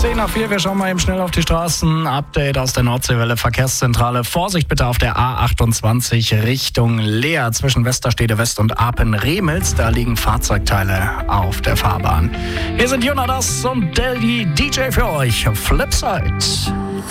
10:04, wir schauen mal eben schnell auf die Straßen. Update aus der Nordseewelle Verkehrszentrale. Vorsicht bitte auf der A28 Richtung Leer zwischen Westerstede West und Apen-Remels. Da liegen Fahrzeugteile auf der Fahrbahn. Hier sind Jonas und Delhi DJ für euch. Flipside.